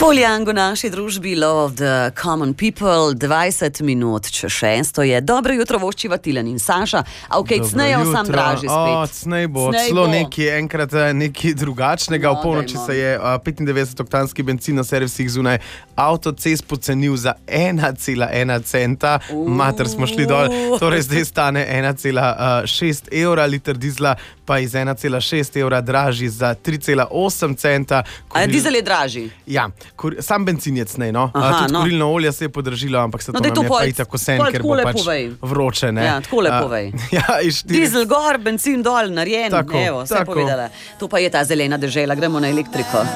Poljango v naši družbi Love the Common People, 20 minut čez 6. je. Dobro jutro voščiva Tilen in Saša, a v kejcnejo sam draži spet. Cnej bo, celo enkrat nekaj drugačnega. V polnoči se je 95-oktanski bencin na servisih zunaj avtocest pocenil za 1,1 centa. Mater, smo šli dol, torej zdaj stane 1,6 evra, liter dizla pa iz 1,6 evra dražji za 3,8 centa. A dizel je dražji? Ja, sam bencin je cnej, no. Tudi kurilno olje se je podražilo, ampak se to nam je pa itak vsem, ker bo pač vroče, ne. Ja, takole povej. Dizel gor, bencin dol, narejen, evo, vse povedala. To pa je ta zelena dežela, gremo na elektriko.